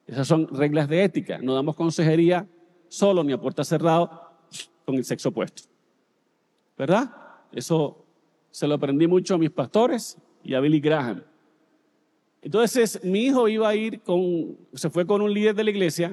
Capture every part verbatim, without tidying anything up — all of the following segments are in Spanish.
Esas son reglas de ética. No damos consejería solo ni a puerta cerrada con el sexo opuesto. ¿Verdad? Eso se lo aprendí mucho a mis pastores y a Billy Graham. Entonces, mi hijo iba a ir con, se fue con un líder de la iglesia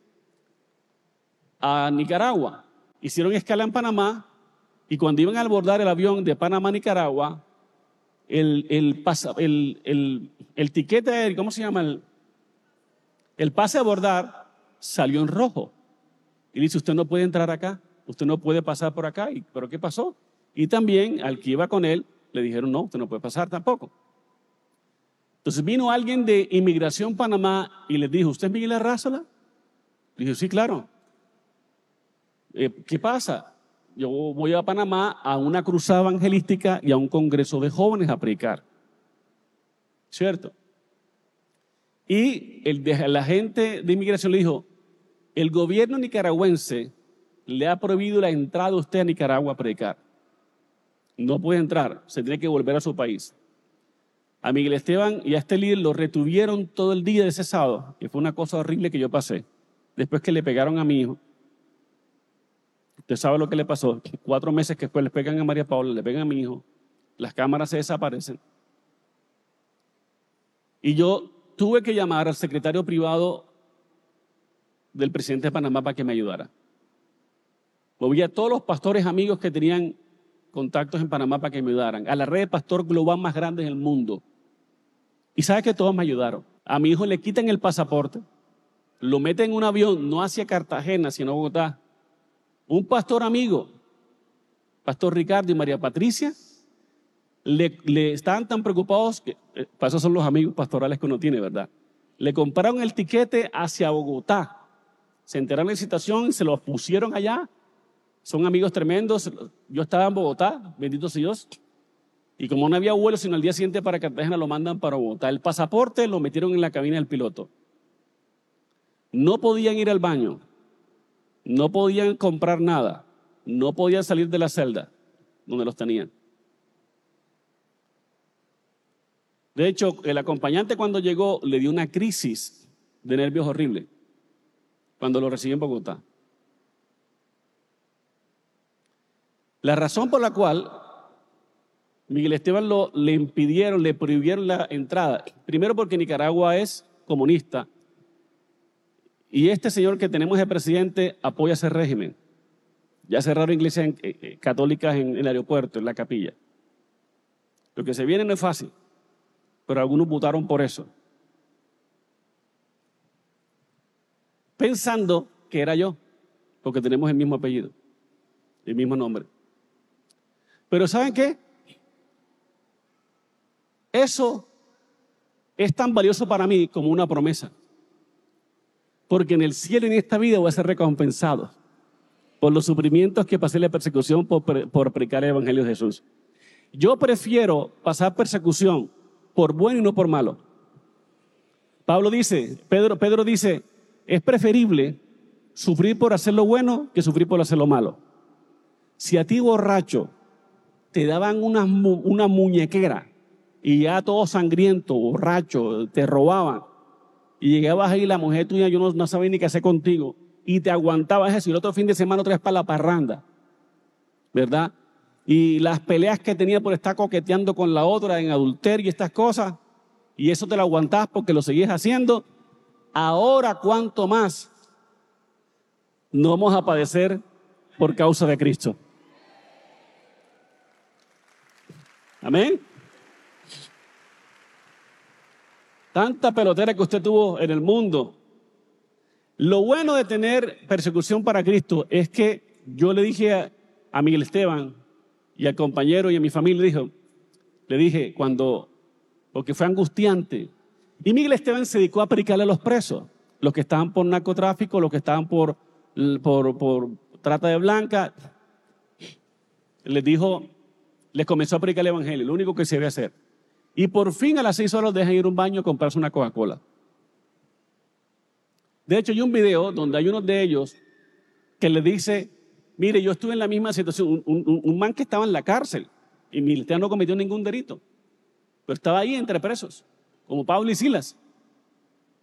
a Nicaragua. Hicieron escala en Panamá y cuando iban a abordar el avión de Panamá a Nicaragua, el, el, pasa, el, el, el tiquete aéreo, ¿cómo se llama? El, el pase a abordar salió en rojo. Y dice, usted no puede entrar acá, usted no puede pasar por acá. Y, ¿pero qué pasó? Y también al que iba con él le dijeron, no, usted no puede pasar tampoco. Entonces vino alguien de Inmigración Panamá y le dijo, ¿usted es Miguel Arrázola? Le dijo, sí, claro. Eh, ¿Qué pasa? Yo voy a Panamá a una cruzada evangelística y a un congreso de jóvenes a predicar. ¿Cierto? Y el, la gente de inmigración le dijo, el gobierno nicaragüense le ha prohibido la entrada de usted a Nicaragua a predicar. No puede entrar, se tiene que volver a su país. A Miguel Esteban y a este líder lo retuvieron todo el día de ese sábado, que fue una cosa horrible que yo pasé. Después que le pegaron a mi hijo. Usted sabe lo que le pasó. Cuatro meses que después le pegan a María Paula, le pegan a mi hijo. Las cámaras se desaparecen. Y yo tuve que llamar al secretario privado del presidente de Panamá para que me ayudara. Moví a todos los pastores amigos que tenían contactos en Panamá para que me ayudaran. A la red de pastor global más grande del mundo. Y sabe que todos me ayudaron. A mi hijo le quitan el pasaporte, lo meten en un avión, no hacia Cartagena, sino a Bogotá. Un pastor amigo, Pastor Ricardo y María Patricia, le, le estaban tan preocupados, que eh, para eso son los amigos pastorales que uno tiene, ¿verdad? Le compraron el tiquete hacia Bogotá. Se enteraron de la situación, se los pusieron allá. Son amigos tremendos. Yo estaba en Bogotá, bendito sea Dios. Y como no había vuelo, sino al día siguiente para Cartagena, lo mandan para Bogotá. El pasaporte lo metieron en la cabina del piloto. No podían ir al baño. No podían comprar nada. No podían salir de la celda donde los tenían. De hecho, el acompañante cuando llegó le dio una crisis de nervios horrible cuando lo recibió en Bogotá. La razón por la cual Miguel Esteban lo, le impidieron, le prohibieron la entrada, primero porque Nicaragua es comunista y este señor que tenemos de presidente apoya ese régimen. Ya cerraron iglesias en, eh, católicas en, en el aeropuerto, en la capilla. Lo que se viene no es fácil, pero algunos votaron por eso. Pensando que era yo, porque tenemos el mismo apellido, el mismo nombre. Pero ¿saben qué? Eso es tan valioso para mí como una promesa. Porque en el cielo y en esta vida voy a ser recompensado por los sufrimientos que pasé en la persecución por, por predicar el Evangelio de Jesús. Yo prefiero pasar persecución por bueno y no por malo. Pablo dice, Pedro, Pedro dice, es preferible sufrir por hacer lo bueno que sufrir por hacer lo malo. Si a ti borracho te daban una, una muñequera y ya todo sangriento, borracho, te robaban y llegabas ahí la mujer tuya, yo no, no sabía ni qué hacer contigo y te aguantabas eso y el otro fin de semana otra vez para la parranda, ¿verdad? Y las peleas que tenía por estar coqueteando con la otra en adulterio y estas cosas, y eso te lo aguantabas porque lo seguías haciendo. Ahora, ¿cuánto más no vamos a padecer por causa de Cristo? Amén. Tanta pelotera que usted tuvo en el mundo. Lo bueno de tener persecución para Cristo es que yo le dije a, a Miguel Esteban y al compañero y a mi familia, le, dijo, le dije cuando, porque fue angustiante. Y Miguel Esteban se dedicó a predicarle a los presos, los que estaban por narcotráfico, los que estaban por, por, por trata de blanca. Les dijo, les comenzó a predicar el evangelio, lo único que se debe hacer. Y por fin a las seis horas dejan ir a un baño a comprarse una Coca-Cola. De hecho, hay un video donde hay uno de ellos que le dice, mire, yo estuve en la misma situación, un, un, un man que estaba en la cárcel y Miguel Esteban no cometió ningún delito, pero estaba ahí entre presos, como Pablo y Silas.